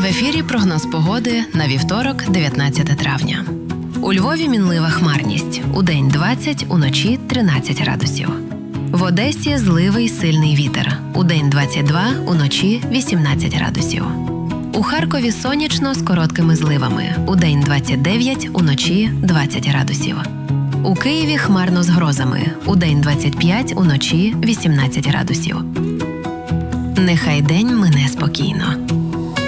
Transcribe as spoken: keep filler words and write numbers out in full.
ефірі прогноз погоди на вівторок, дев'ятнадцяте травня. У Львові мінлива хмарність. Удень двадцять, уночі тринадцять градусів. В Одесі зливий сильний вітер. Удень двадцять два, уночі вісімнадцять градусів. У Харкові сонячно з короткими зливами. Удень двадцять дев'ять, уночі двадцять градусів. У Києві хмарно з грозами. Удень двадцять п'ять, уночі вісімнадцять градусів. Нехай день мине спокійно.